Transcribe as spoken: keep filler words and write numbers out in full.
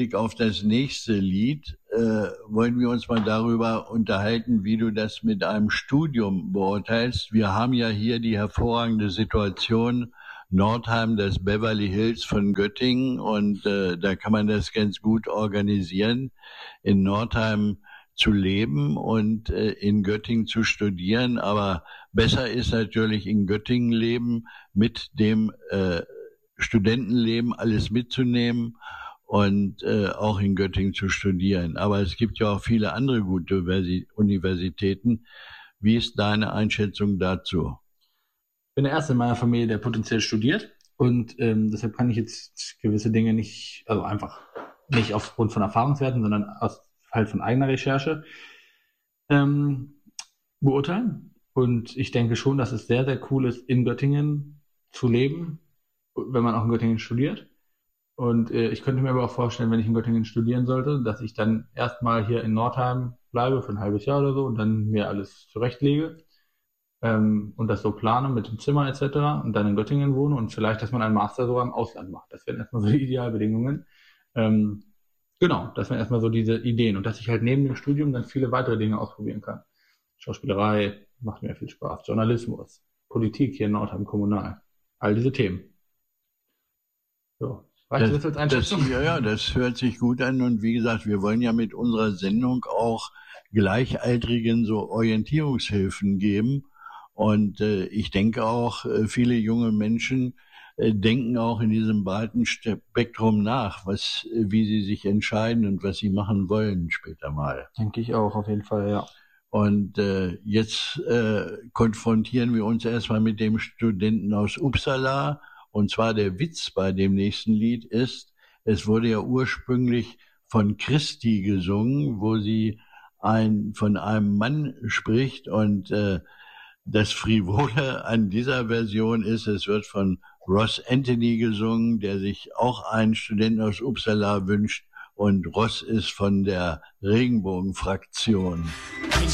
Hinblick auf das nächste Lied äh, wollen wir uns mal darüber unterhalten, wie du das mit einem Studium beurteilst. Wir haben ja hier die hervorragende Situation, Nordheim, das Beverly Hills von Göttingen, und äh, da kann man das ganz gut organisieren, in Nordheim zu leben und äh, in Göttingen zu studieren. Aber besser ist natürlich in Göttingen leben, mit dem äh, Studentenleben alles mitzunehmen und äh, auch in Göttingen zu studieren. Aber es gibt ja auch viele andere gute Universitäten. Wie ist deine Einschätzung dazu? Ich bin der Erste in meiner Familie, der potenziell studiert, und ähm, deshalb kann ich jetzt gewisse Dinge nicht, also einfach nicht aufgrund von Erfahrungswerten, sondern aus halt von eigener Recherche ähm, beurteilen. Und ich denke schon, dass es sehr, sehr cool ist, in Göttingen zu leben, wenn man auch in Göttingen studiert. Und äh, ich könnte mir aber auch vorstellen, wenn ich in Göttingen studieren sollte, dass ich dann erstmal hier in Nordheim bleibe für ein halbes Jahr oder so und dann mir alles zurechtlege ähm, und das so plane mit dem Zimmer et cetera und dann in Göttingen wohne und vielleicht, dass man einen Master sogar im Ausland macht. Das wären erstmal so die Idealbedingungen. Ähm, genau, das wären erstmal so diese Ideen und dass ich halt neben dem Studium dann viele weitere Dinge ausprobieren kann. Schauspielerei macht mir viel Spaß, Journalismus, Politik hier in Nordheim, kommunal, all diese Themen. So. Reicht das, das als Einschätzung? Das, ja, ja, das hört sich gut an. Und wie gesagt, wir wollen ja mit unserer Sendung auch Gleichaltrigen so Orientierungshilfen geben. Und äh, ich denke auch, äh, viele junge Menschen äh, denken auch in diesem breiten Spektrum nach, was, äh, wie sie sich entscheiden und was sie machen wollen später mal. Denke ich auch, auf jeden Fall, ja. Und äh, jetzt äh, konfrontieren wir uns erstmal mit dem Studenten aus Uppsala. Und zwar der Witz bei dem nächsten Lied ist, es wurde ja ursprünglich von Christi gesungen, wo sie ein, von einem Mann spricht. Und äh, das Frivole an dieser Version ist, es wird von Ross Anthony gesungen, der sich auch einen Studenten aus Uppsala wünscht. Und Ross ist von der Regenbogenfraktion.